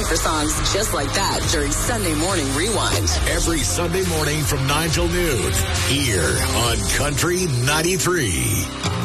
for songs just like that during Sunday Morning Rewind. Every Sunday morning from 9 till noon here on Country 93.